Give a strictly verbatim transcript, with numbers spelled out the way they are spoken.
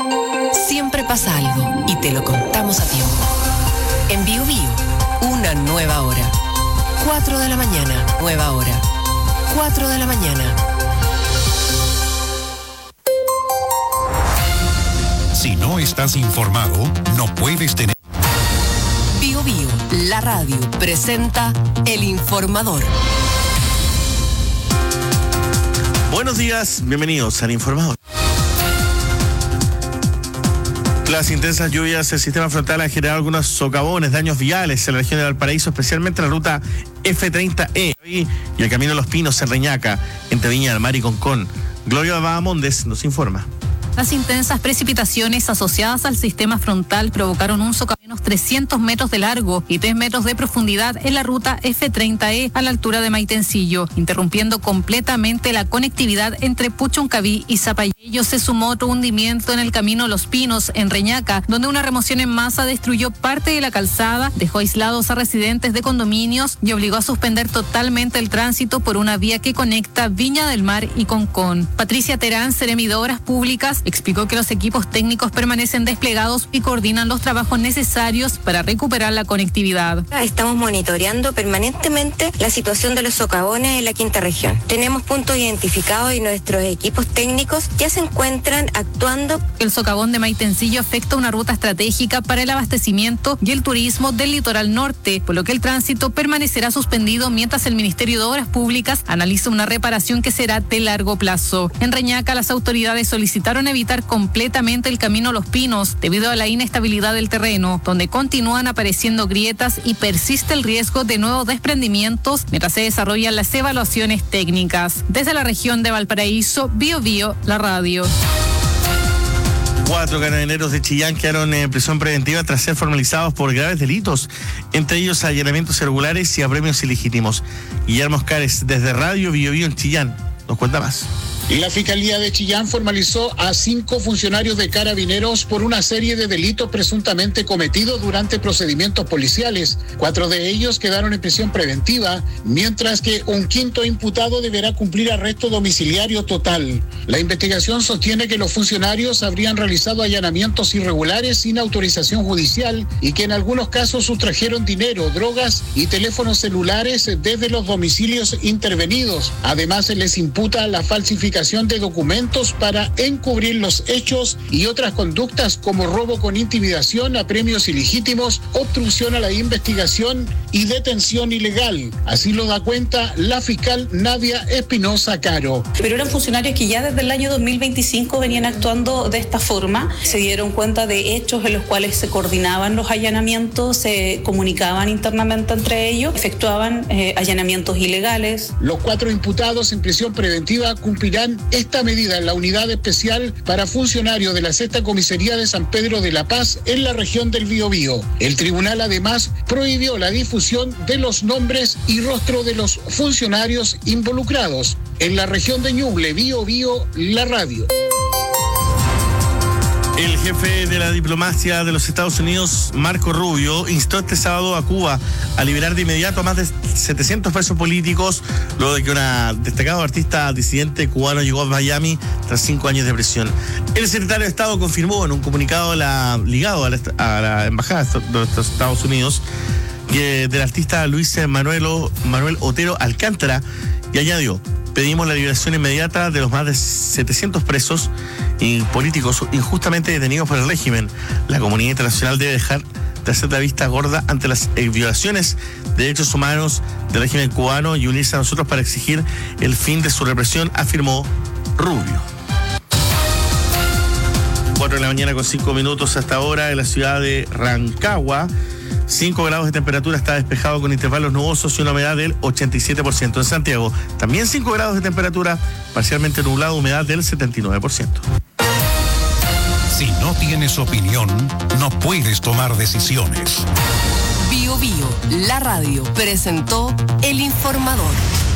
Siempre pasa algo y te lo contamos a tiempo. En Bio Bio, una nueva hora. cuatro de la mañana, nueva hora. cuatro de la mañana. Si no estás informado, no puedes tener... Bio Bio, la radio, presenta El Informador. Buenos días, bienvenidos al Informador. Las intensas lluvias del sistema frontal han generado algunos socavones, daños viales en la región de Valparaíso, especialmente en la ruta F treinta E y el camino de Los Pinos en Reñaca, entre Viña del Mar y Concón. Gloria Bahamondes nos informa. Las intensas precipitaciones asociadas al sistema frontal provocaron un socavón de unos trescientos metros de largo y tres metros de profundidad en la ruta F treinta E a la altura de Maitencillo, interrumpiendo completamente la conectividad entre Puchuncaví y Zapallo. Ello se sumó otro hundimiento en el camino Los Pinos en Reñaca, donde una remoción en masa destruyó parte de la calzada, dejó aislados a residentes de condominios y obligó a suspender totalmente el tránsito por una vía que conecta Viña del Mar y Concón. Patricia Terán, seremi de Obras Públicas, explicó que los equipos técnicos permanecen desplegados y coordinan los trabajos necesarios para recuperar la conectividad. Estamos monitoreando permanentemente la situación de los socavones en la quinta región. Tenemos puntos identificados y nuestros equipos técnicos ya se encuentran actuando. El socavón de Maitencillo afecta una ruta estratégica para el abastecimiento y el turismo del litoral norte, por lo que el tránsito permanecerá suspendido mientras el Ministerio de Obras Públicas analiza una reparación que será de largo plazo. En Reñaca, las autoridades solicitaron evitar completamente el camino Los Pinos debido a la inestabilidad del terreno, donde continúan apareciendo grietas y persiste el riesgo de nuevos desprendimientos mientras se desarrollan las evaluaciones técnicas. Desde la región de Valparaíso, Bio Bio, la radio. Cuatro carabineros de Chillán quedaron en prisión preventiva tras ser formalizados por graves delitos, entre ellos allanamientos irregulares y apremios ilegítimos. Guillermo Oscares, desde Radio Bio Bio en Chillán, nos cuenta más. La Fiscalía de Chillán formalizó a cinco funcionarios de Carabineros por una serie de delitos presuntamente cometidos durante procedimientos policiales. Cuatro de ellos quedaron en prisión preventiva, mientras que un quinto imputado deberá cumplir arresto domiciliario total. La investigación sostiene que los funcionarios habrían realizado allanamientos irregulares sin autorización judicial y que en algunos casos sustrajeron dinero, drogas y teléfonos celulares desde los domicilios intervenidos. Además, se les imputa la falsificación de documentos para encubrir los hechos y otras conductas como robo con intimidación, apremios ilegítimos, obstrucción a la investigación y detención ilegal. Así lo da cuenta la fiscal Nadia Espinosa Caro. Pero eran funcionarios que ya desde el año dos mil veinticinco venían actuando de esta forma. Se dieron cuenta de hechos en los cuales se coordinaban los allanamientos, se comunicaban internamente entre ellos, efectuaban eh, allanamientos ilegales. Los cuatro imputados en prisión preventiva cumplirán esta medida en la unidad especial para funcionarios de la sexta comisaría de San Pedro de la Paz en la región del Biobío. El tribunal además prohibió la difusión de los nombres y rostro de los funcionarios involucrados. En la región de Ñuble, Biobío, la radio. El jefe de la diplomacia de los Estados Unidos, Marco Rubio, instó este sábado a Cuba a liberar de inmediato a más de setecientos presos políticos, luego de que una destacado artista disidente cubano llegó a Miami tras cinco años de prisión. El secretario de Estado confirmó en un comunicado la, ligado a la, a la embajada de los Estados Unidos que del artista Luis Manuel, Manuel Otero Alcántara, y añadió: pedimos la liberación inmediata de los más de setecientos presos y políticos injustamente detenidos por el régimen. La comunidad internacional debe dejar de hacer la vista gorda ante las violaciones de derechos humanos del régimen cubano y unirse a nosotros para exigir el fin de su represión, afirmó Rubio. cuatro de la mañana con cinco minutos hasta ahora en la ciudad de Rancagua. cinco grados de temperatura, está despejado con intervalos nubosos y una humedad del ochenta y siete por ciento. En Santiago, también cinco grados de temperatura, parcialmente nublado, humedad del setenta y nueve por ciento. Si no tienes opinión, no puedes tomar decisiones. Bio Bio, la radio, presentó El Informador.